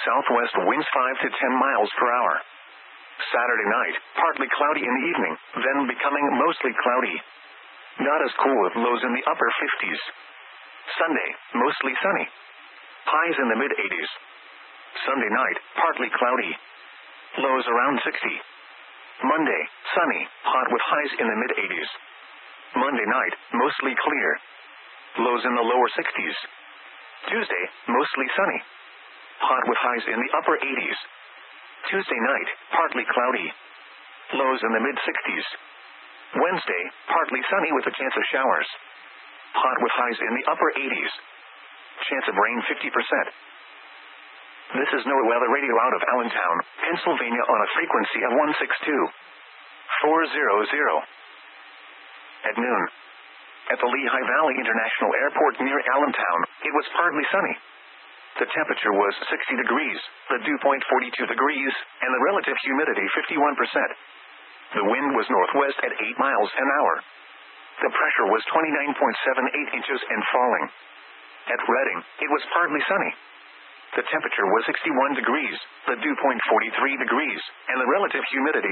Southwest winds 5 to 10 miles per hour. Saturday night, partly cloudy in the evening, then becoming mostly cloudy. Not as cool with lows in the upper 50s. Sunday, mostly sunny. Highs in the mid-80s. Sunday night, partly cloudy. Lows around 60. Monday, sunny, hot with highs in the mid-80s. Monday night, mostly clear. Lows in the lower 60s. Tuesday, mostly sunny. Hot with highs in the upper 80s. Tuesday night, partly cloudy. Lows in the mid-60s. Wednesday, partly sunny with a chance of showers. Hot with highs in the upper 80s. Chance of rain 50%. This is NOAA Weather Radio out of Allentown, Pennsylvania on a frequency of 162.400. At noon. At the Lehigh Valley International Airport near Allentown, it was partly sunny. The temperature was 60 degrees, the dew point 42 degrees, and the relative humidity 51%. The wind was northwest at 8 miles an hour. The pressure was 29.78 inches and falling. At Reading, it was partly sunny. The temperature was 61 degrees, the dew point 43 degrees, and the relative humidity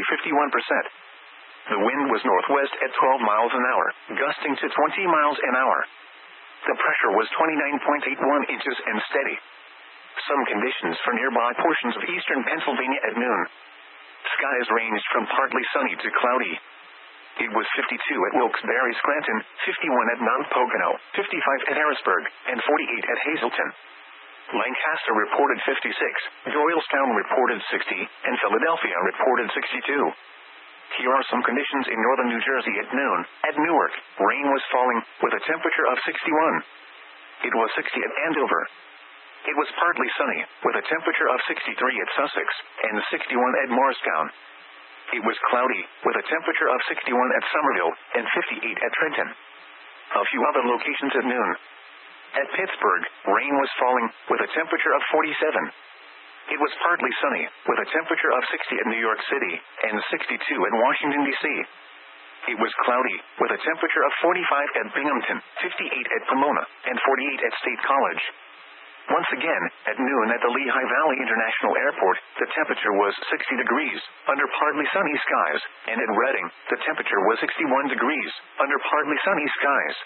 51%. The wind was northwest at 12 miles an hour, gusting to 20 miles an hour. The pressure was 29.81 inches and steady. Some conditions for nearby portions of eastern Pennsylvania at noon. Skies ranged from partly sunny to cloudy. It was 52 at Wilkes-Barre, Scranton, 51 at Mount Pocono, 55 at Harrisburg, and 48 at Hazleton. Lancaster reported 56, Doylestown reported 60, and Philadelphia reported 62. Here are some conditions in northern New Jersey at noon. At Newark, rain was falling, with a temperature of 61. It was 60 at Andover. It was partly sunny, with a temperature of 63 at Sussex, and 61 at Morristown. It was cloudy, with a temperature of 61 at Somerville, and 58 at Trenton. A few other locations at noon. At Pittsburgh, rain was falling, with a temperature of 47. It was partly sunny, with a temperature of 60 at New York City, and 62 at Washington, D.C. It was cloudy, with a temperature of 45 at Binghamton, 58 at Pomona, and 48 at State College. Once again, at noon at the Lehigh Valley International Airport, the temperature was 60 degrees, under partly sunny skies, and at Reading, the temperature was 61 degrees, under partly sunny skies.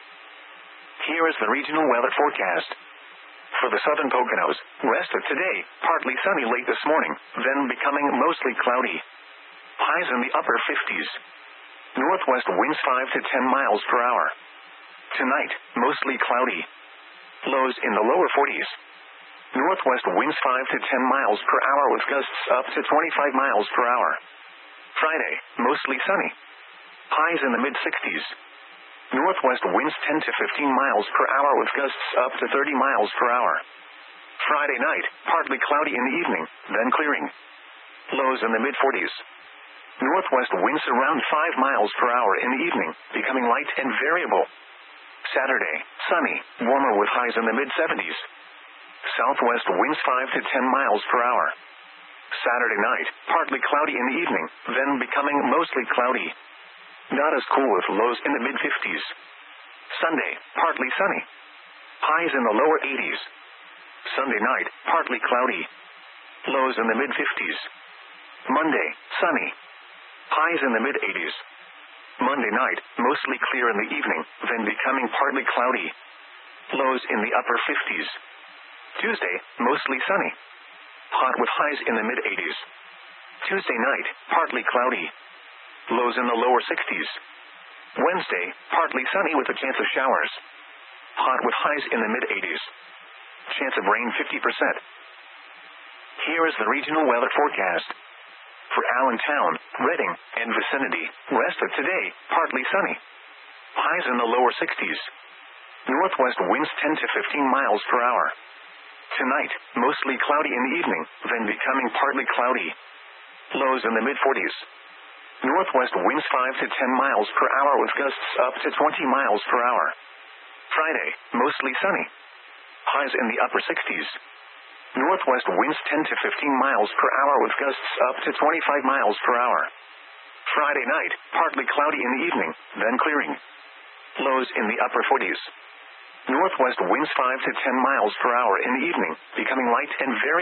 Here is the regional weather forecast. For the southern Poconos, rest of today, partly sunny late this morning, then becoming mostly cloudy. Highs in the upper 50s. Northwest winds 5 to 10 miles per hour. Tonight, mostly cloudy. Lows in the lower 40s. Northwest winds 5 to 10 miles per hour with gusts up to 25 miles per hour. Friday, mostly sunny. Highs in the mid-60s. Northwest winds 10 to 15 miles per hour with gusts up to 30 miles per hour. Friday night, partly cloudy in the evening, then clearing. Lows in the mid-40s. Northwest winds around 5 miles per hour in the evening, becoming light and variable. Saturday, sunny, warmer with highs in the mid-70s. Southwest winds 5 to 10 miles per hour. Saturday night, partly cloudy in the evening, then becoming mostly cloudy. Not as cool with lows in the mid-50s. Sunday, partly sunny. Highs in the lower 80s. Sunday night, partly cloudy. Lows in the mid-50s. Monday, sunny. Highs in the mid-80s. Monday night, mostly clear in the evening, then becoming partly cloudy. Lows in the upper 50s. Tuesday, mostly sunny. Hot with highs in the mid-80s. Tuesday night, partly cloudy. Lows in the lower 60s. Wednesday, partly sunny with a chance of showers. Hot with highs in the mid-80s. Chance of rain 50%. Here is the regional weather forecast. For Allentown, Reading, and vicinity, rest of today, partly sunny. Highs in the lower 60s. Northwest winds 10 to 15 miles per hour. Tonight, mostly cloudy in the evening, then becoming partly cloudy. Lows in the mid-40s. Northwest winds 5 to 10 miles per hour with gusts up to 20 miles per hour. Friday, mostly sunny. Highs in the upper 60s. Northwest winds 10 to 15 miles per hour with gusts up to 25 miles per hour. Friday night, partly cloudy in the evening, then clearing. Lows in the upper 40s. Northwest winds 5 to 10 miles per hour in the evening, becoming light and very